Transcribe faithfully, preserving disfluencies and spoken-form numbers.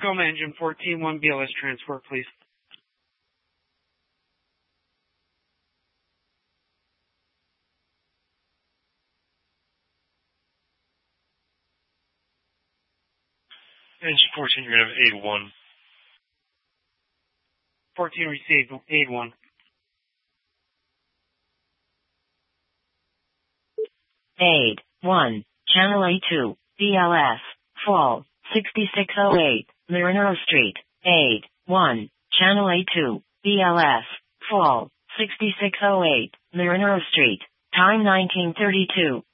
Tacoma engine fourteen one B L S transport, please. Engine fourteen, you're going to have aid one. fourteen received, aid one. Aid one, Channel A two, B L S, fall, sixty-six oh eight, Marinero Street, Aid one, Channel A two, B L S, fall, sixty-six oh eight, Marinero Street, time nineteen thirty-two.